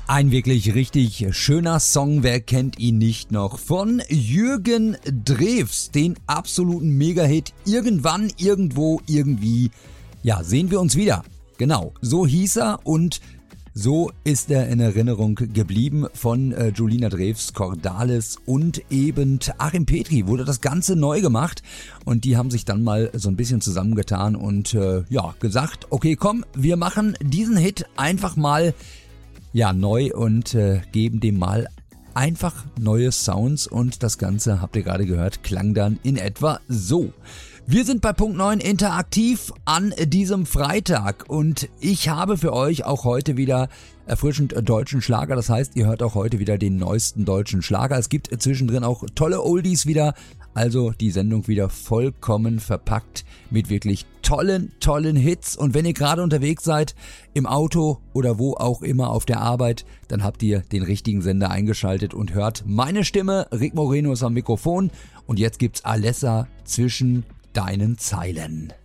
Ein wirklich richtig schöner Song, wer kennt ihn nicht noch? Von Jürgen Drews, den absoluten Mega-Hit Irgendwann, Irgendwo, Irgendwie. Ja, sehen wir uns wieder. Genau, so hieß er und so ist er in Erinnerung geblieben von Julina Drews, Cordalis und eben Achim Petri. Wurde das Ganze neu gemacht und die haben sich dann mal so ein bisschen zusammengetan und gesagt, okay komm, wir machen diesen Hit einfach mal neu und geben dem mal einfach neue Sounds und das Ganze, habt ihr gerade gehört, klang dann in etwa so. Wir sind bei Punkt 9 interaktiv an diesem Freitag und ich habe für euch auch heute wieder erfrischend deutschen Schlager. Das heißt, ihr hört auch heute wieder den neuesten deutschen Schlager. Es gibt zwischendrin auch tolle Oldies wieder, also die Sendung wieder vollkommen verpackt mit wirklich tollen Hits. Und wenn ihr gerade unterwegs seid, im Auto oder wo auch immer auf der Arbeit, dann habt ihr den richtigen Sender eingeschaltet und hört meine Stimme. Rick Moreno ist am Mikrofon und jetzt gibt's Alessa zwischen deinen Zeilen.